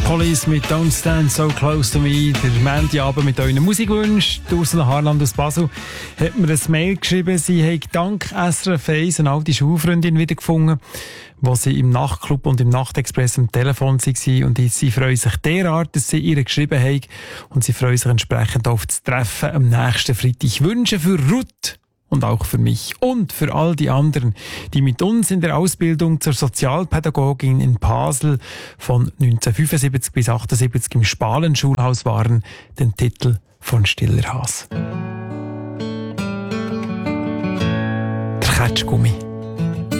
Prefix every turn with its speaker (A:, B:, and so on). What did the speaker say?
A: Police mit Don't Stand So Close To Me. Der Mandy-Abend mit euren Musikwünschen. Ursula Harland aus Basel hat mir ein Mail geschrieben. Sie hat dank SRF 1 eine alte Schulfreundin wiedergefunden, wo sie im Nachtclub und im Nachtexpress am Telefon war. Und sie freuen sich derart, dass sie ihr geschrieben haben. Und sie freuen sich entsprechend auf das Treffen am nächsten Freitag. Ich wünsche für Ruth und auch für mich und für all die anderen, die mit uns in der Ausbildung zur Sozialpädagogin in Basel von 1975 bis 1978 im Spalenschulhaus waren, den Titel von Stiller Has. Der Ketschgummi.